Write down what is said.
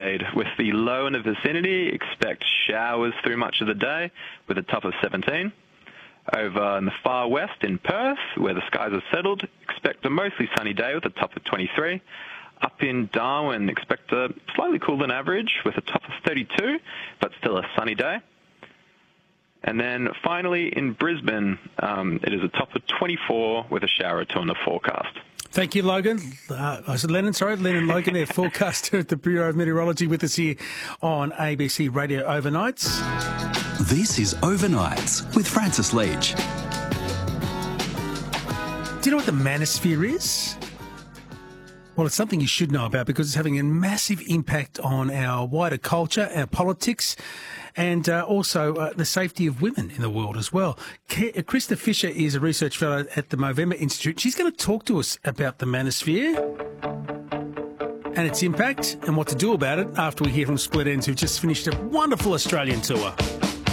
Adelaide. With the low in the vicinity, expect showers through much of the day with a top of 17. Over in the far west in Perth, where the skies are settled, expect a mostly sunny day with a top of 23. Up in Darwin, expect a slightly cooler than average with a top of 32, but still a sunny day. And then finally in Brisbane, it is a top of 24 with a shower or two in the forecast. Thank you, Logan. Lennon Logan, their forecaster at the Bureau of Meteorology, with us here on ABC Radio Overnights. This is Overnights with Francis Leach. Do you know what the manosphere is? Well, it's something you should know about because it's having a massive impact on our wider culture, our politics, and also the safety of women in the world as well. Krista Fisher is a research fellow at the Movember Institute. She's going to talk to us about the manosphere and its impact and what to do about it after we hear from Split Enz, who've just finished a wonderful Australian tour.